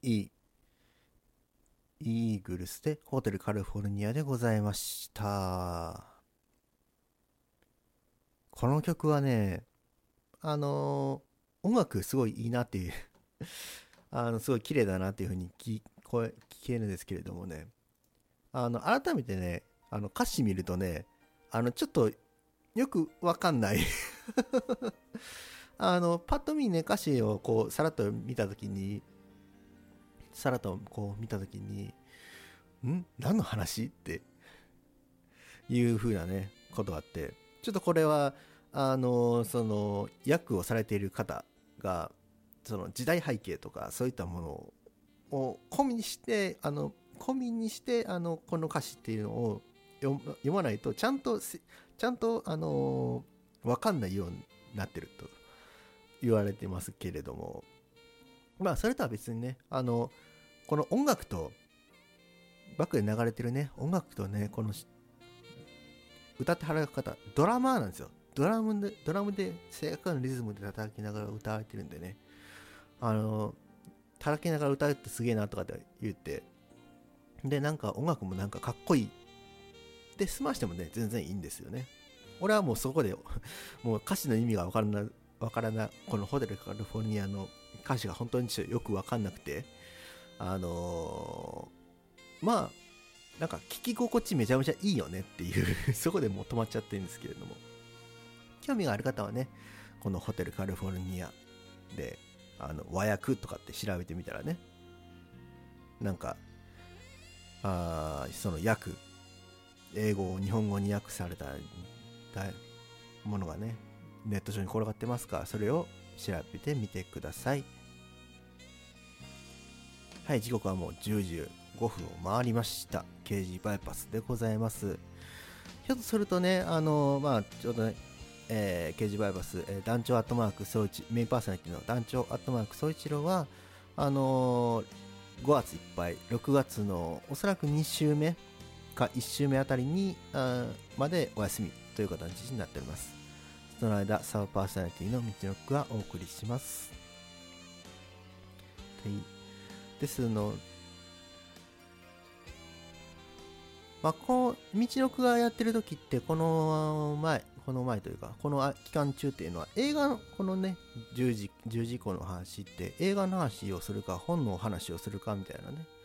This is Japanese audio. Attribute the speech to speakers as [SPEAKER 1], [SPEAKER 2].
[SPEAKER 1] イーグルスでホテルカリフォルニアでございました。この曲はね、音楽すごいいいなっていうすごい綺麗だなっていう風に聞けるんですけれどもね、改めてね、歌詞見るとね、ちょっとよくわかんないパッと見ね、歌詞をこう、さらっとこう見たときに、何の話っていう風なね、ことがあって、ちょっとこれは、その、訳をされている方が、その時代背景とか、そういったものを込みにして、この歌詞っていうのを読まないと、ちゃんと、わかんないようになってると言われてますけれども、まあ、それとは別にね、この音楽と、バックで流れてるね、音楽とね、この歌ってはる方、ドラマーなんですよ。ドラムで正確なリズムで叩きながら歌われてるんでね、叩きながら歌うってすげえなとかって言って、で、なんか音楽もなんかかっこいいで済ましてもね、全然いいんですよね。俺はもうそこで、もう歌詞の意味がわからな、このホテルカリフォルニアの歌詞が本当によくわかんなくて、まあ、なんか聞き心地めちゃめちゃいいよねっていうそこでもう止まっちゃってるんですけれども、興味がある方はね、このホテルカリフォルニアで、和訳とかって調べてみたらね、なんか、その英語を日本語に訳されたものがね、ネット上に転がってますから、それを調べてみてください。はい、時刻はもう10時5分を回りました。KG バイパスでございます。ひょっとするとね、ちょうどね、KG バイパス、団長アットマーク総一、メインパーソナリティの団長アットマーク総一郎は、5月いっぱい、6月のおそらく2週目か1週目あたりにまでお休みという形になっております。その間、サブパーソナリティの道のくがお送りします。はい。ですの、この道のくがやってる時って、この前というか、この期間中っていうのは、映画のこのね、10時以降の話って、映画の話をするか、本の話をするかみたいなね、